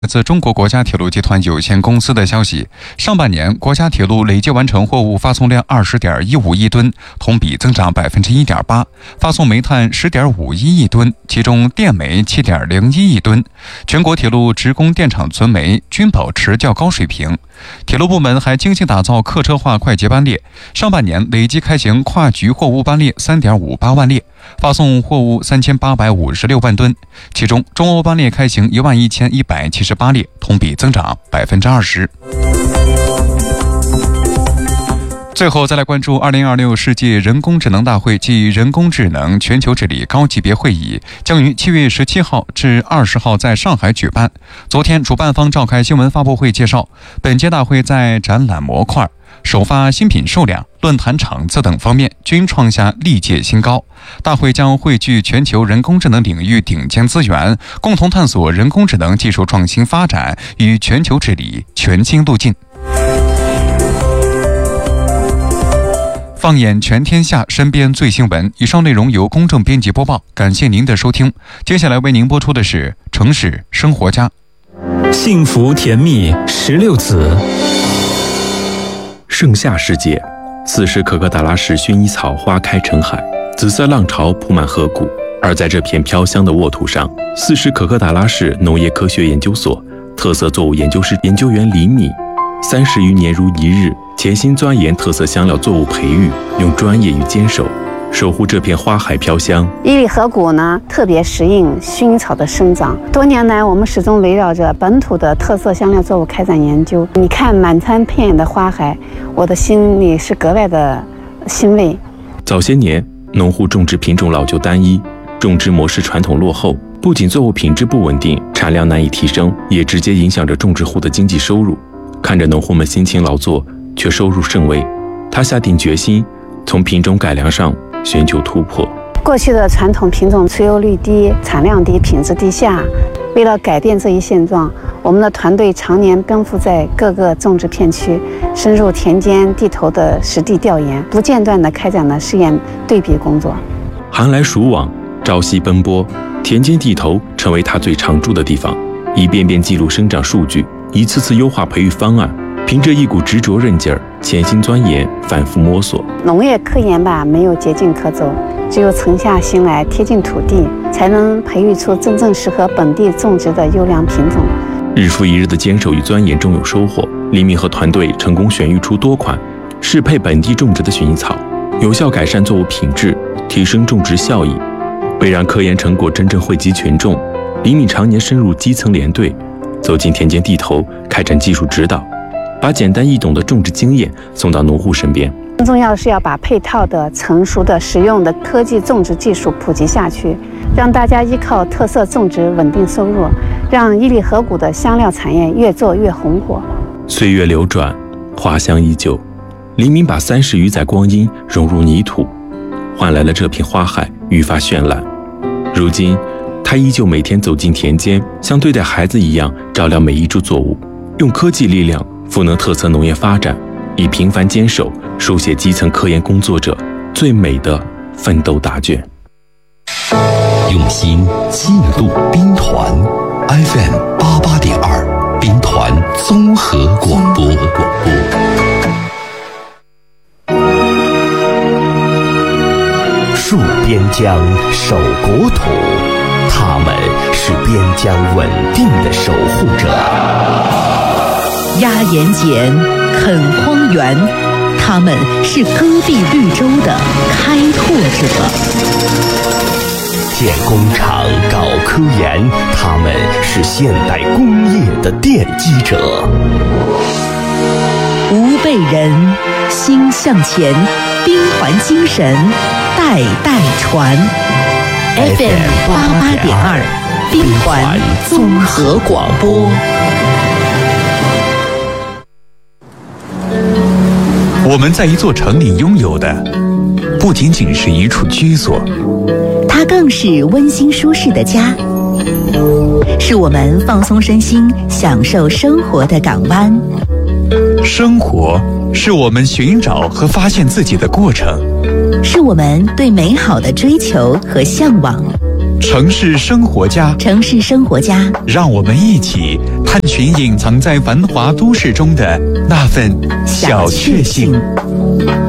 自中国国家铁路集团有限公司的消息，上半年国家铁路累计完成货物发送量20.15亿吨，同比增长1.8%，发送煤炭10.51亿吨，其中电煤7.01亿吨。全国铁路职工电厂存煤均保持较高水平。铁路部门还精心打造客车化快捷班列，上半年累计开行跨局货物班列3.58万列，发送货物3856万吨，其中中欧班列开行11178列，同比增长20%。最后再来关注2026世界人工智能大会暨人工智能全球治理高级别会议将于7月17号至20号在上海举办。昨天主办方召开新闻发布会介绍，本届大会在展览模块、首发新品数量、论坛场次等方面均创下历届新高。大会将汇聚全球人工智能领域顶尖资源，共同探索人工智能技术创新发展与全球治理全新路径。放眼全天下，身边最新闻。以上内容由公正编辑播报，感谢您的收听。接下来为您播出的是城市生活家。 幸福甜蜜16子。 盛夏时节，此时可可达拉市薰衣草花开成海，紫色浪潮铺满河谷。而在这片飘香的沃土上，四时可可达拉市农业科学研究所特色作物研究室研究员李敏30余年如一日，潜心钻研特色香料作物培育，用专业与坚守守护这片花海飘香。 伊犁河谷呢，特别适应薰衣草的生长。多年来，我们始终围绕着本土的特色香料作物开展研究。你看满山遍野的花海，我的心里是格外的欣慰。 早些年，农户种植品种老旧单一，种植模式传统落后，不仅作物品质不稳定，产量难以提升，也直接影响着种植户的经济收入。看着农户们辛勤劳作，却收入甚微，他下定决心从品种改良上寻求突破。 过去的传统品种持有率低、产量低、品质低下，为了改变这一现状，我们的团队常年奔赴在各个种植片区，深入田间地头的实地调研，不间断地开展了试验对比工作。 寒来暑往，朝夕奔波，田间地头成为他最常驻的地方，一遍遍记录生长数据，一次次优化培育方案，凭着一股执着韧劲儿，潜心钻研，反复摸索。 农业科研吧，没有捷径可走，只有沉下心来，贴近土地，才能培育出真正适合本地种植的优良品种。 日复一日的坚守与钻研中有收获，李敏和团队成功选育出多款适配本地种植的薰衣草，有效改善作物品质，提升种植效益。为让科研成果真正惠及群众，李敏常年深入基层连队，走进田间地头，开展技术指导，把简单易懂的种植经验送到农户身边。 更重要的是要把配套的、成熟的、实用的科技种植技术普及下去，让大家依靠特色种植稳定收入，让伊犁河谷的香料产业越做越红火。 岁月流转，花香依旧，李敏把30余载光阴融入泥土，换来了这片花海愈发绚烂。如今他依旧每天走进田间，像对待孩子一样照料每一株作物，用科技力量赋能特色农业发展，以平凡坚守书写基层科研工作者最美的奋斗答卷。 用心记录兵团 FM 88.2兵团综合广播。戍边疆守国土，他们是边疆稳定的守护者。 压盐碱，垦荒原，他们是割地绿洲的开拓者。 建工厂，搞科研，他们是现代工业的奠基者。 吾辈人，心向前，兵团精神代代传。FM 88.2兵团综合广播。 我们在一座城里拥有的，不仅仅是一处居所， 它更是温馨舒适的家，是我们放松身心、享受生活的港湾。 生活是我们寻找和发现自己的过程， 是我们对美好的追求和向往。 城市生活家， 城市生活家， 让我们一起探寻隐藏在繁华都市中的那份小确幸。